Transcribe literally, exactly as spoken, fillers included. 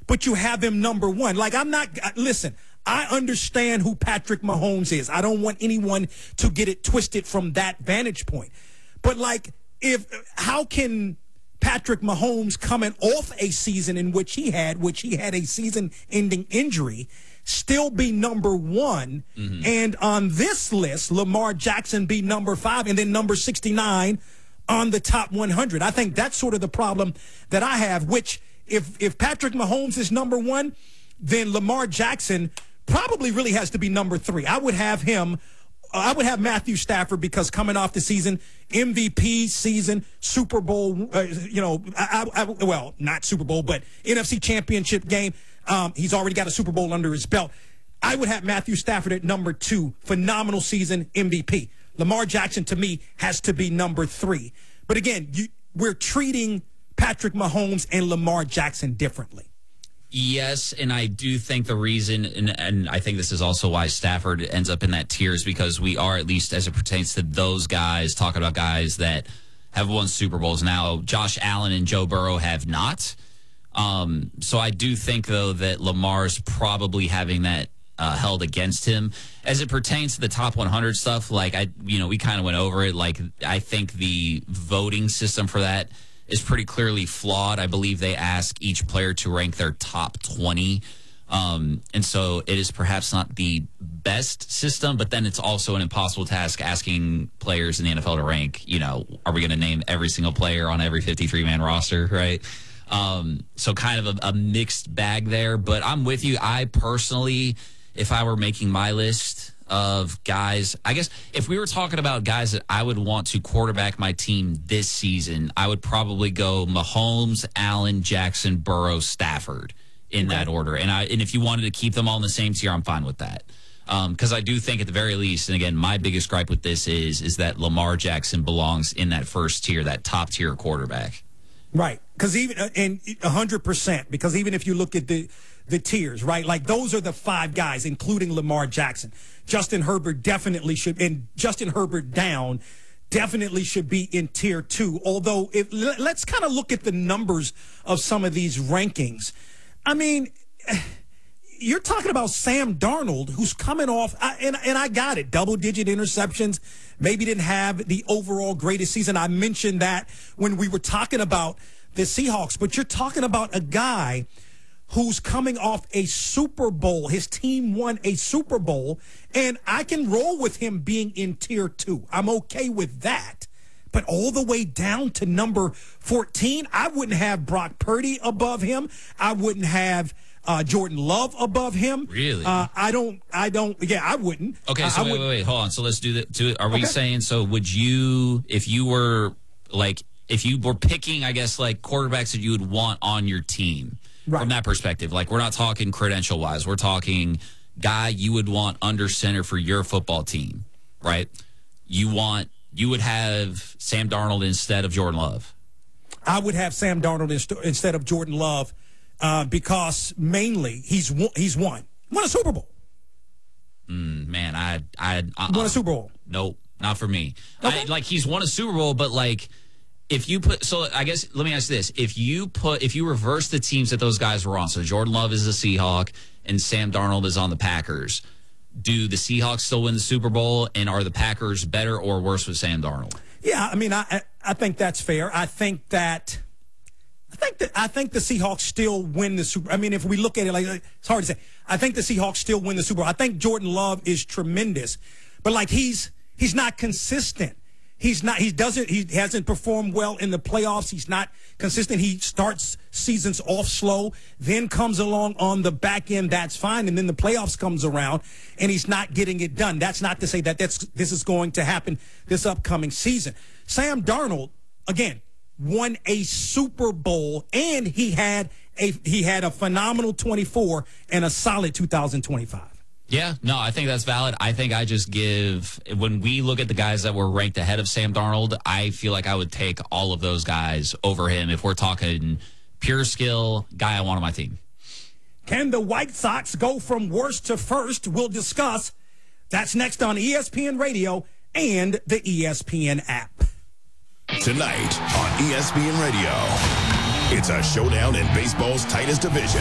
but you have him number one. Like, I'm not – listen, I understand who Patrick Mahomes is. I don't want anyone to get it twisted from that vantage point. But, like, if – how can Patrick Mahomes coming off a season in which he had, which he had a season-ending injury – still be number one, mm-hmm. and on this list, Lamar Jackson be number five, and then number sixty-nine on the top one hundred. I think that's sort of the problem that I have, which if, if Patrick Mahomes is number one, then Lamar Jackson probably really has to be number three. I would have him, I would have Matthew Stafford because coming off the season, M V P season, Super Bowl, uh, you know, I, I, well, not Super Bowl, but N F C Championship game. Um, he's already got a Super Bowl under his belt. I would have Matthew Stafford at number two. Phenomenal season, M V P. Lamar Jackson, to me, has to be number three. But again, you, we're treating Patrick Mahomes and Lamar Jackson differently. Yes, and I do think the reason, and, and I think this is also why Stafford ends up in that tier, is because we are, at least as it pertains to those guys, talking about guys that have won Super Bowls. Now, Josh Allen and Joe Burrow have not. Um, so I do think, though, that Lamar's probably having that uh, held against him. As it pertains to the top one hundred stuff, like, I, you know, we kind of went over it. Like, I think the voting system for that is pretty clearly flawed. I believe they ask each player to rank their top twenty. Um, and so it is perhaps not the best system, but then it's also an impossible task asking players in the N F L to rank, you know, are we going to name every single player on every fifty-three man roster, right? Um, so kind of a, a mixed bag there, but I'm with you. I personally, if I were making my list of guys, I guess if we were talking about guys that I would want to quarterback my team this season, I would probably go Mahomes, Allen, Jackson, Burrow, Stafford in that order. And I, and if you wanted to keep them all in the same tier, I'm fine with that. Um, cause I do think at the very least, and again, my biggest gripe with this is, is that Lamar Jackson belongs in that first tier, that top tier quarterback. Right. Because even uh, and one hundred percent, because even if you look at the the tiers, right, like those are the five guys, including Lamar Jackson. Justin Herbert definitely should, and Justin Herbert down definitely should be in tier two. Although, if let's kind of look at the numbers of some of these rankings. I mean, you're talking about Sam Darnold, who's coming off, and, and I got it, double-digit interceptions, maybe didn't have the overall greatest season. I mentioned that when we were talking about the Seahawks, but you're talking about a guy who's coming off a Super Bowl. His team won a Super Bowl, and I can roll with him being in tier two. I'm okay with that. But all the way down to number fourteen, I wouldn't have Brock Purdy above him. I wouldn't have uh, Jordan Love above him. Really? Uh, I don't, I don't, yeah, I wouldn't. Okay, so uh, wait, wait, wait, hold on. So let's do that. Do it. Are we okay. saying, so would you, if you were, like, if you were picking, I guess, like, quarterbacks that you would want on your team, right, from that perspective, like, we're not talking credential-wise. We're talking guy you would want under center for your football team, right? You want, you would have Sam Darnold instead of Jordan Love. I would have Sam Darnold inst- instead of Jordan Love uh, because mainly he's won, he's won. Won a Super Bowl. Mm, man, I... I uh, won a Super Bowl. Nope, not for me. Okay. I, like, he's won a Super Bowl, but, like... If you put, so I guess, let me ask you this. If you put, if you reverse the teams that those guys were on, so Jordan Love is a Seahawk and Sam Darnold is on the Packers, do the Seahawks still win the Super Bowl, and are the Packers better or worse with Sam Darnold? Yeah, I mean, I I think that's fair. I think that, I think that, I think the Seahawks still win the Super, I mean, if we look at it like, it's hard to say. I think the Seahawks still win the Super Bowl. I think Jordan Love is tremendous, but like he's, he's not consistent. He's not, he doesn't, he hasn't performed well in the playoffs. He's not consistent. He starts seasons off slow, then comes along on the back end. That's fine. And then the playoffs comes around and he's not getting it done. That's not to say that that's, this is going to happen this upcoming season. Sam Darnold, again, won a Super Bowl and he had a, he had a phenomenal twenty-four and a solid two thousand twenty-five. Yeah, no, I think that's valid. I think I just give, when we look at the guys that were ranked ahead of Sam Darnold, I feel like I would take all of those guys over him if we're talking pure skill, guy I want on my team. Can the White Sox go from worst to first? We'll discuss. That's next on E S P N Radio and the E S P N app. Tonight on E S P N Radio, it's a showdown in baseball's tightest division.